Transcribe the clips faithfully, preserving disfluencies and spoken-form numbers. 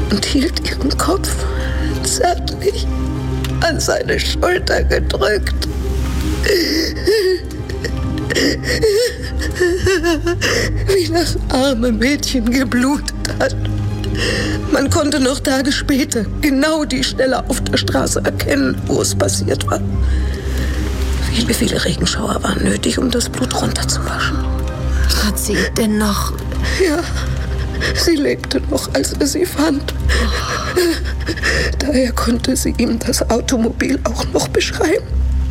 und hielt ihren Kopf zärtlich an seine Schulter gedrückt. Wie das arme Mädchen geblutet hat. Man konnte noch Tage später genau die Stelle auf der Straße erkennen, wo es passiert war. Viele, viele Regenschauer waren nötig, um das Blut runterzuwaschen. Hat sie denn noch... Ja, sie lebte noch, als er sie fand. Oh. Daher konnte sie ihm das Automobil auch noch beschreiben.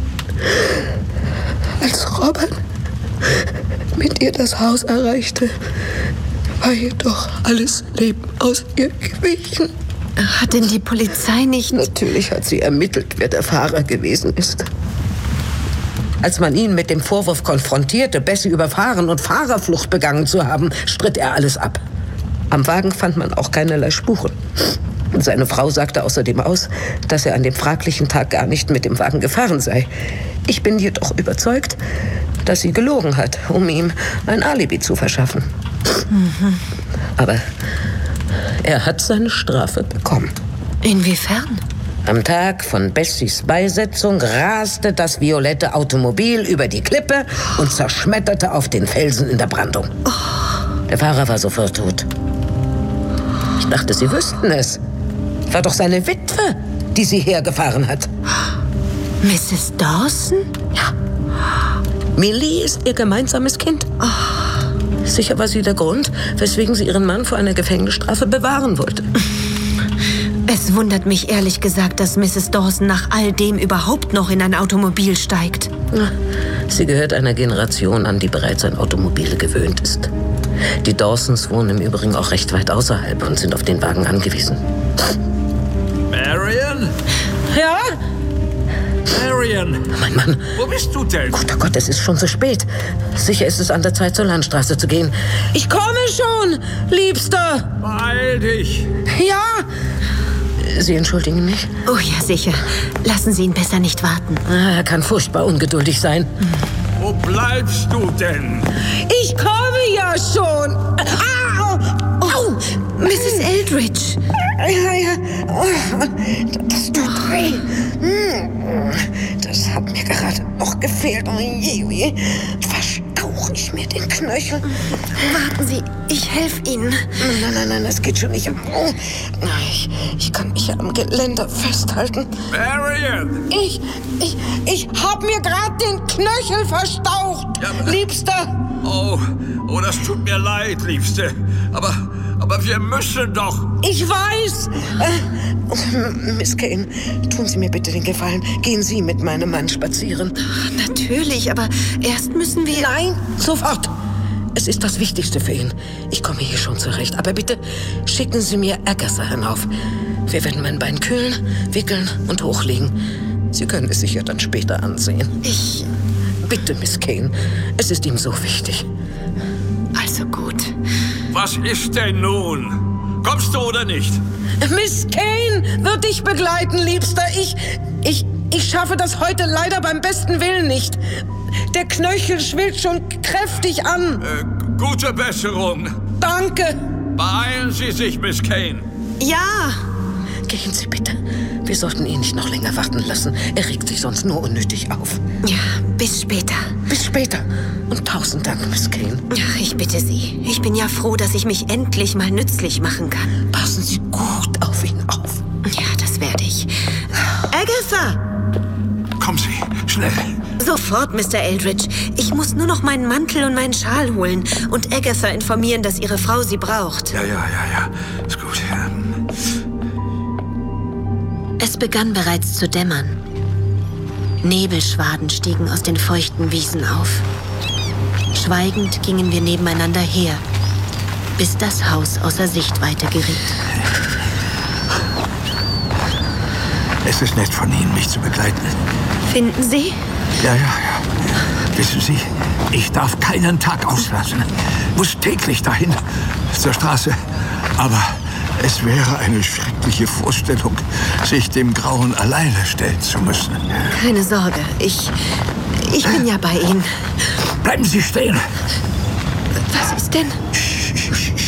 Als Robert mit ihr das Haus erreichte, war jedoch alles Leben aus ihr gewichen. Hat denn die Polizei nicht... Natürlich hat sie ermittelt, wer der Fahrer gewesen ist. Als man ihn mit dem Vorwurf konfrontierte, Bessie überfahren und Fahrerflucht begangen zu haben, stritt er alles ab. Am Wagen fand man auch keinerlei Spuren. Seine Frau sagte außerdem aus, dass er an dem fraglichen Tag gar nicht mit dem Wagen gefahren sei. Ich bin jedoch überzeugt, dass sie gelogen hat, um ihm ein Alibi zu verschaffen. Mhm. Aber er hat seine Strafe bekommen. Inwiefern? Am Tag von Bessies Beisetzung raste das violette Automobil über die Klippe und zerschmetterte auf den Felsen in der Brandung. Oh. Der Fahrer war sofort tot. Ich dachte, Sie wüssten es. War doch seine Witwe, die sie hergefahren hat. Misses Dawson? Ja. Millie ist ihr gemeinsames Kind. Oh. Sicher war sie der Grund, weswegen sie ihren Mann vor einer Gefängnisstrafe bewahren wollte. Es wundert mich ehrlich gesagt, dass Misses Dawson nach all dem überhaupt noch in ein Automobil steigt. Sie gehört einer Generation an, die bereits an Automobile gewöhnt ist. Die Dawsons wohnen im Übrigen auch recht weit außerhalb und sind auf den Wagen angewiesen. Marion? Ja? Marion! Mein Mann. Wo bist du denn? Guter Gott, es ist schon zu spät. Sicher ist es an der Zeit, zur Landstraße zu gehen. Ich komme schon, Liebster. Beeil dich. Ja. Sie entschuldigen mich? Oh ja, sicher. Lassen Sie ihn besser nicht warten. Er kann furchtbar ungeduldig sein. Wo bleibst du denn? Ich komme ja schon. Au! Oh, Misses Eldridge. Ja, ja. Oh, das tut weh. Das hat mir gerade noch gefehlt. Oh je, oh je. Verstauche ich mir den Knöchel. Warten Sie, ich helfe Ihnen. Nein, nein, nein, das geht schon nicht. Oh, ich, ich kann mich ja am Geländer festhalten. Marion! Ich, ich, ich hab mir gerade den Knöchel verstaucht, ja, Liebster. Oh, oh, das tut mir leid, Liebste. Aber, aber wir müssen doch. Ich weiß. Äh, Miss Kane, tun Sie mir bitte den Gefallen. Gehen Sie mit meinem Mann spazieren. Natürlich, aber erst müssen wir... Nein, sofort. Es ist das Wichtigste für ihn. Ich komme hier schon zurecht. Aber bitte schicken Sie mir Agatha hinauf. Wir werden mein Bein kühlen, wickeln und hochlegen. Sie können es sich ja dann später ansehen. Ich... Bitte, Miss Kane. Es ist ihm so wichtig. Also gut. Was ist denn nun? Kommst du oder nicht? Miss Kane wird dich begleiten, Liebster. Ich, ich, ich schaffe das heute leider beim besten Willen nicht. Der Knöchel schwillt schon kräftig an. Äh, gute Besserung. Danke. Beeilen Sie sich, Miss Kane. Ja. Gehen Sie bitte. Wir sollten ihn nicht noch länger warten lassen. Er regt sich sonst nur unnötig auf. Ja, bis später. Bis später. Und tausend Dank, Miss Kane. Ach, ich bitte Sie. Ich bin ja froh, dass ich mich endlich mal nützlich machen kann. Passen Sie gut auf ihn auf. Ja, das werde ich. Agatha! Kommen Sie, schnell. Sofort, Mister Eldridge. Ich muss nur noch meinen Mantel und meinen Schal holen und Agatha informieren, dass ihre Frau sie braucht. Ja, ja, ja, ja. Ist gut. Ähm. Es begann bereits zu dämmern. Nebelschwaden stiegen aus den feuchten Wiesen auf. Schweigend gingen wir nebeneinander her, bis das Haus außer Sichtweite geriet. Es ist nett von Ihnen, mich zu begleiten. Finden Sie? Ja, ja, ja. Wissen Sie, ich darf keinen Tag auslassen. Muss täglich dahin, zur Straße. Aber es wäre eine schreckliche Vorstellung, sich dem Grauen alleine stellen zu müssen. Keine Sorge, ich... ich bin ja bei Ihnen. Bleiben Sie stehen. Was ist denn? Sch, sch,